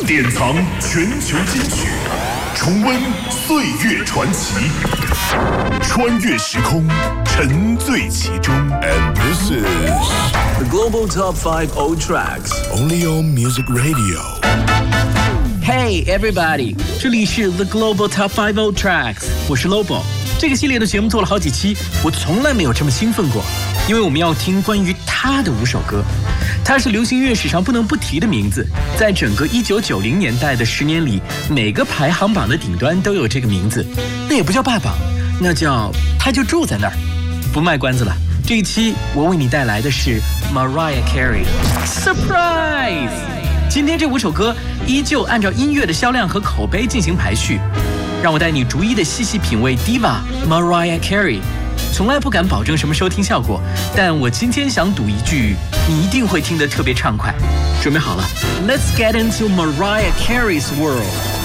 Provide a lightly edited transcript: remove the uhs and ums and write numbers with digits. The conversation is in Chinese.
典藏全球金曲，重温岁月传奇，穿越时空，沉醉其中。And this is the Global Top 5 Old Tracks, only on Music Radio。Hey everybody， 这里是 The Global Top 5 Old Tracks， 我是 Lobo。这个系列的节目做了好几期，我从来没有这么兴奋过，因为我们要听关于他的5首歌。他是流行乐史上不能不提的名字，在整个1990年代的10年里，每个排行榜的顶端都有这个名字。那也不叫霸榜，那叫他就住在那儿。不卖关子了，这一期我为你带来的是 Mariah Carey。Surprise！ 今天这5首歌依旧按照音乐的销量和口碑进行排序，让我带你逐一的细细品味 Diva Mariah Carey。从来不敢保证什么收听效果，但我今天想赌一句，你一定会听得特别畅快。准备好了 ，Let's get into Mariah Carey's world。